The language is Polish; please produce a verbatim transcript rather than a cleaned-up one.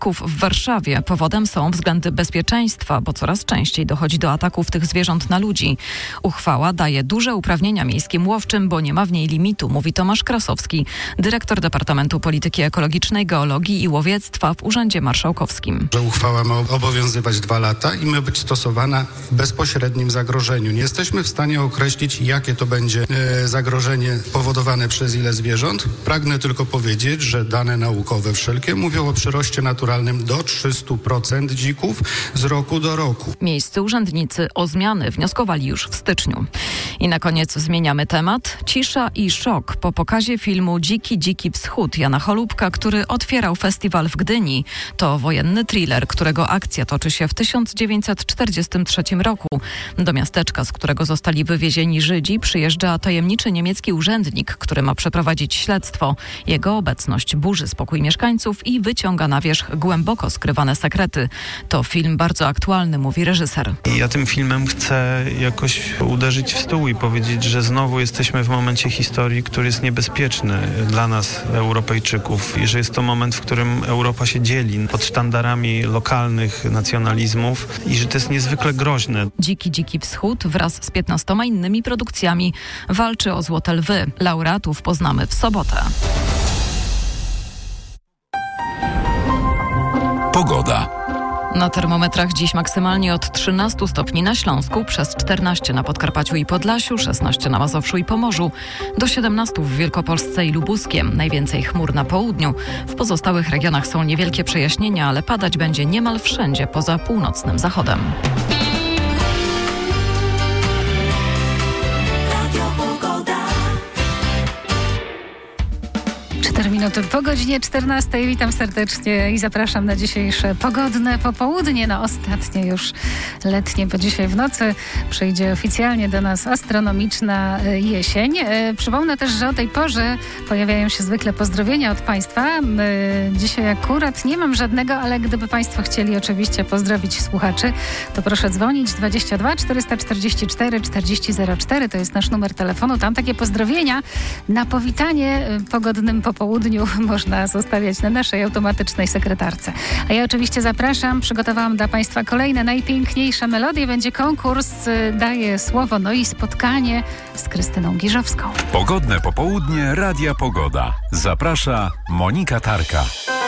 w Warszawie. Powodem są względy bezpieczeństwa, bo coraz częściej dochodzi do ataków tych zwierząt na ludzi. Uchwała daje duże uprawnienia miejskim łowczym, bo nie ma w niej limitu, mówi Tomasz Krasowski, dyrektor Departamentu Polityki Ekologicznej, Geologii i Łowiectwa w Urzędzie Marszałkowskim. Że uchwała ma obowiązywać dwa lata i ma być stosowana w bezpośrednim zagrożeniu. Nie jesteśmy w stanie określić, jakie to będzie e, zagrożenie powodowane przez ile zwierząt. Pragnę tylko powiedzieć, że dane naukowe wszelkie mówią o przyroście naturalnym do trzysta procent dzików z roku do roku. Miejscy urzędnicy o zmiany wnioskowali już w styczniu. I na koniec zmieniamy temat. Cisza i szok po pokazie filmu Dziki, dziki wschód Jana Holubka, który otwierał festiwal w Gdyni. To wojenny thriller, którego akcja toczy się w tysiąc dziewięćset czterdziestym trzecim roku. Do miasteczka, z którego zostali wywiezieni Żydzi, przyjeżdża tajemniczy niemiecki urzędnik, który ma przeprowadzić śledztwo. Jego obecność burzy spokój mieszkańców i wyciąga na wierzch głęboko skrywane sekrety. To film bardzo aktualny, mówi reżyser. Ja tym filmem chcę jakoś uderzyć w stół i powiedzieć, że znowu jesteśmy w momencie historii, który jest niebezpieczny dla nas, Europejczyków, i że jest to moment, w którym Europa się dzieli pod sztandarami lokalnych nacjonalizmów i że to jest niezwykle groźne. Dziki, dziki wschód wraz z piętnastoma innymi produkcjami walczy o Złote Lwy. Laureatów poznamy w sobotę. Pogoda. Na termometrach dziś maksymalnie od trzynastu stopni na Śląsku, przez czternaście na Podkarpaciu i Podlasiu, szesnaście na Mazowszu i Pomorzu, do siedemnastu w Wielkopolsce i Lubuskiem. Najwięcej chmur na południu. W pozostałych regionach są niewielkie przejaśnienia, ale padać będzie niemal wszędzie poza północnym zachodem. cztery minuty po godzinie czternastej. Witam serdecznie i zapraszam na dzisiejsze pogodne popołudnie, na ostatnie już letnie, bo dzisiaj w nocy przyjdzie oficjalnie do nas astronomiczna jesień. Przypomnę też, że o tej porze pojawiają się zwykle pozdrowienia od Państwa. Dzisiaj akurat nie mam żadnego, ale gdyby Państwo chcieli oczywiście pozdrowić słuchaczy, to proszę dzwonić dwadzieścia dwa czterysta czterdzieści cztery czterdzieści zero cztery. To jest nasz numer telefonu. Tam takie pozdrowienia na powitanie pogodnym popołudniu można zostawiać na naszej automatycznej sekretarce. A ja oczywiście zapraszam, przygotowałam dla Państwa kolejne najpiękniejsze melodie. Będzie konkurs, daję słowo, no i spotkanie z Krystyną Giżowską. Pogodne popołudnie Radia Pogoda. Zaprasza Monika Tarka.